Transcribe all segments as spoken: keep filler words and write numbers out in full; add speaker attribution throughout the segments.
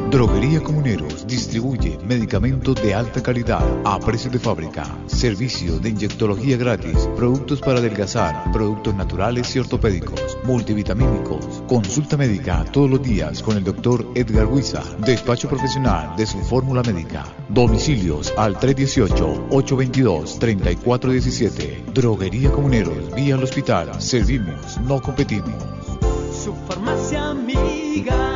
Speaker 1: Droguería Comuneros distribuye medicamentos de alta calidad a precio de fábrica, servicio de inyectología gratis, productos para adelgazar, productos naturales y ortopédicos, multivitamínicos, consulta médica todos los días con el doctor Edgar Huiza, despacho profesional de su fórmula médica, domicilios al tres uno ocho, ocho dos dos, tres cuatro uno siete. Droguería Comuneros, vía al hospital, servimos, no competimos.
Speaker 2: Su farmacia amiga.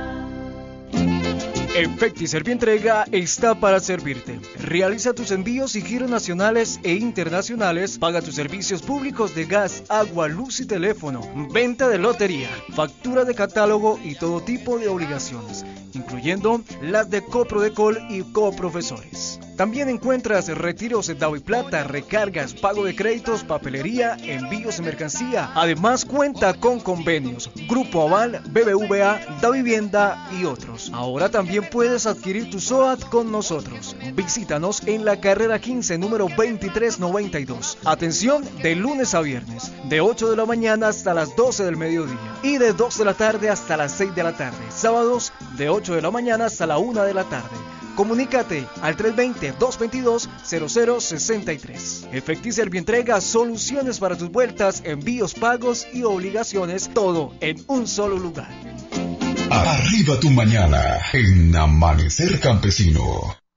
Speaker 3: Efecti Servientrega está para servirte. Realiza tus envíos y giros nacionales e internacionales. Paga tus servicios públicos de gas, agua, luz y teléfono. Venta de lotería, factura de catálogo y todo tipo de obligaciones, incluyendo las de Coprodecol y coprofesores. También encuentras retiros de Daviplata, recargas, pago de créditos, papelería, envíos de mercancía. Además cuenta con convenios Grupo Aval, B B V A, Da Vivienda y otros. Ahora también puedes adquirir tu SOAT con nosotros. Visítanos en la carrera quince, número veintitrés noventa y dos. Atención de lunes a viernes, de ocho de la mañana hasta las doce del mediodía y de dos de la tarde hasta las seis de la tarde. Sábados de ocho de la mañana hasta la una de la tarde. Comunícate al tres dos cero, dos dos dos, cero cero seis tres. Efecti Servientrega, soluciones para tus vueltas, envíos, pagos y obligaciones, todo en un solo lugar.
Speaker 4: Arriba tu mañana en Amanecer Campesino.